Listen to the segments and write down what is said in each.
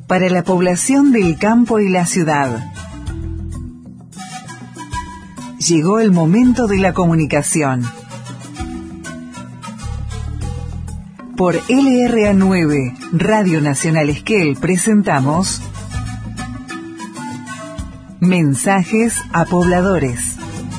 para la población del campo y la ciudad. Llegó el momento de la comunicación. Por LRA9, Radio Nacional Esquel, presentamos Mensajes a Pobladores.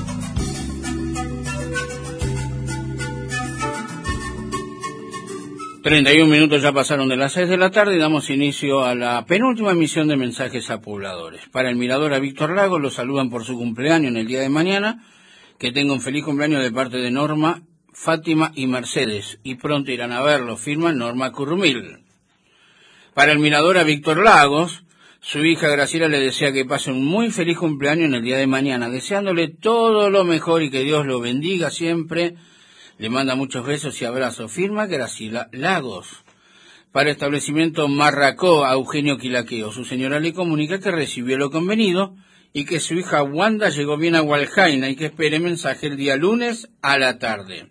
...31 ya pasaron de las 6 de la tarde y damos inicio a la penúltima emisión de Mensajes a Pobladores. Para el mirador a Víctor Lagos, lo saludan por su cumpleaños en el día de mañana. Que tenga un feliz cumpleaños de parte de Norma, Fátima y Mercedes, y pronto irán a verlo, firma Norma Currumil. Para el mirador a Víctor Lagos, su hija Graciela le desea que pase un muy feliz cumpleaños en el día de mañana, deseándole todo lo mejor y que Dios lo bendiga siempre. Le manda muchos besos y abrazos, firma Graciela Lagos. Para el establecimiento Marracó a Eugenio Quilaqueo, su señora le comunica que recibió lo convenido y que su hija Wanda llegó bien a Hualjaina y que espere mensaje el día lunes a la tarde.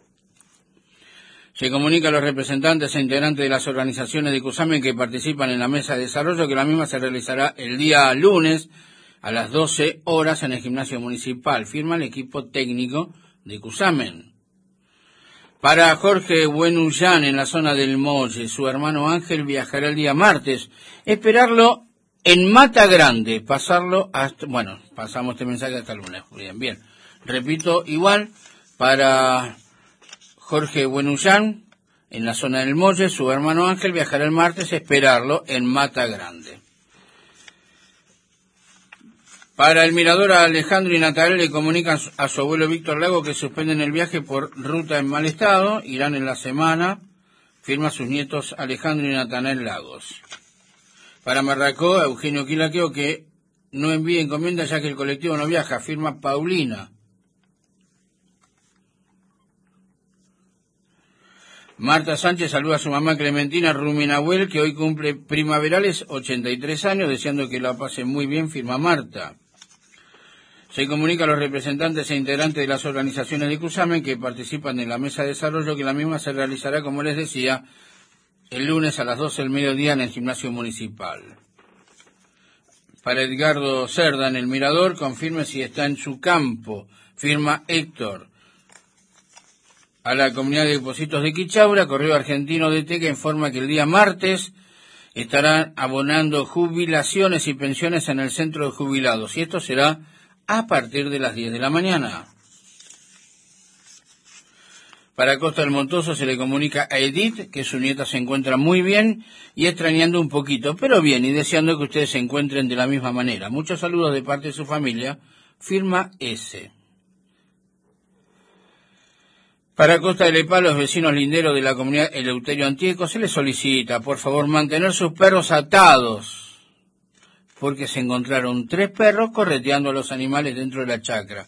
Se comunica a los representantes e integrantes de las organizaciones de Cusamen que participan en la mesa de desarrollo que la misma se realizará el día lunes a las 12 horas en el gimnasio municipal. Firma el equipo técnico de Cusamen. Para Jorge Buenullán en la zona del Molle, su hermano Ángel viajará el día martes. Esperarlo en Mata Grande, pasarlo hasta... Bueno, pasamos este mensaje hasta el lunes. Bien. Repito, igual, para Jorge Buenullán, en la zona del Molle, su hermano Ángel viajará el martes, esperarlo en Mata Grande. Para el mirador a Alejandro y Natalia le comunican a su abuelo Víctor Lago que suspenden el viaje por ruta en mal estado, irán en la semana, firma sus nietos Alejandro y Natanael Lagos. Para Marracó, a Eugenio Quilaqueo que no envíe encomienda ya que el colectivo no viaja, firma Paulina. Marta Sánchez saluda a su mamá Clementina Ruminahuel, que hoy cumple primaverales 83 años, deseando que la pase muy bien, firma Marta. Se comunica a los representantes e integrantes de las organizaciones de Cusamen que participan en la mesa de desarrollo que la misma se realizará, como les decía, el lunes a las 12 del mediodía en el gimnasio municipal. Para Edgardo Cerda en el mirador, confirme si está en su campo, firma Héctor. A la comunidad de depósitos de Quichaura, Correo Argentino de Teca informa que el día martes estarán abonando jubilaciones y pensiones en el centro de jubilados, y esto será a partir de las 10 de la mañana. Para Costa del Montoso se le comunica a Edith que su nieta se encuentra muy bien y extrañando un poquito, pero bien, y deseando que ustedes se encuentren de la misma manera. Muchos saludos de parte de su familia, firma S. Para Costa del Epá, los vecinos linderos de la comunidad Eleuterio Antieco se les solicita, por favor, mantener sus perros atados, porque se encontraron 3 perros correteando a los animales dentro de la chacra.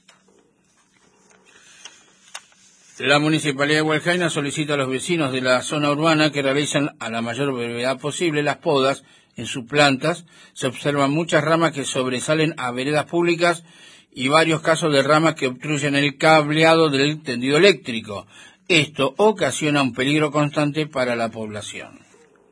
La Municipalidad de Hualjaina solicita a los vecinos de la zona urbana que realicen a la mayor brevedad posible las podas en sus plantas. Se observan muchas ramas que sobresalen a veredas públicas y varios casos de ramas que obstruyen el cableado del tendido eléctrico. Esto ocasiona un peligro constante para la población.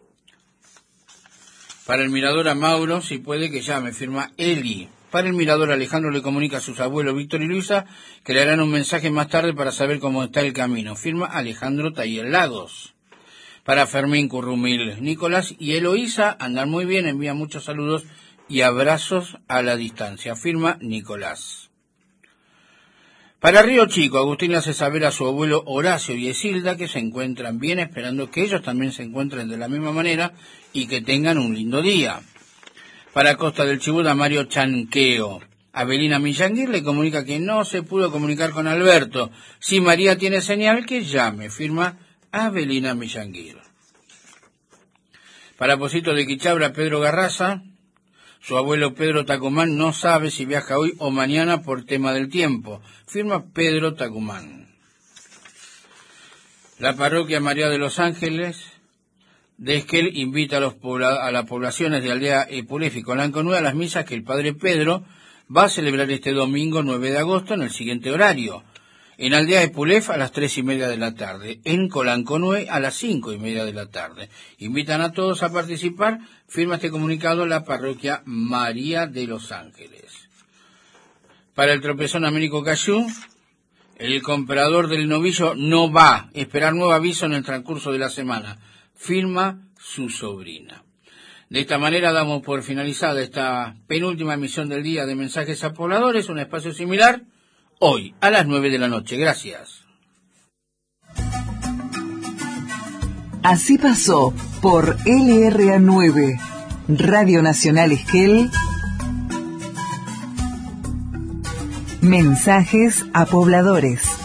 Para el mirador a Mauro, si puede que llame, firma Eli. Para el mirador Alejandro le comunica a sus abuelos Víctor y Luisa que le harán un mensaje más tarde para saber cómo está el camino. Firma Alejandro Taller Lagos. Para Fermín Currumil, Nicolás y Eloísa andan muy bien, envía muchos saludos y abrazos a la distancia. Firma Nicolás. Para Río Chico, Agustín le hace saber a su abuelo Horacio y Esilda que se encuentran bien, esperando que ellos también se encuentren de la misma manera y que tengan un lindo día. Para Costa del Chubut, a Mario Chanqueo. Avelina Millanguir le comunica que no se pudo comunicar con Alberto. Si María tiene señal, que llame. Firma Avelina Millanguir. Para Pocito de Quichaura, Pedro Garraza. Su abuelo Pedro Tacumán no sabe si viaja hoy o mañana por tema del tiempo. Firma Pedro Tacumán. La parroquia María de los Ángeles de Esquel invita a las poblaciones de Aldea Epulef y Colanconúa a las misas que el padre Pedro va a celebrar este domingo 9 de agosto en el siguiente horario. En Aldea de Pulef a las 3:30 de la tarde. En Colanconue a las 5:30 de la tarde. Invitan a todos a participar. Firma este comunicado la parroquia María de los Ángeles. Para el tropezón Américo Cayú, el comprador del novillo no va a esperar nuevo aviso en el transcurso de la semana. Firma su sobrina. De esta manera damos por finalizada esta penúltima emisión del día de Mensajes a Pobladores, un espacio similar, hoy a las 9 de la noche. Gracias. Así pasó por LRA9, Radio Nacional Esquel, Mensajes a Pobladores.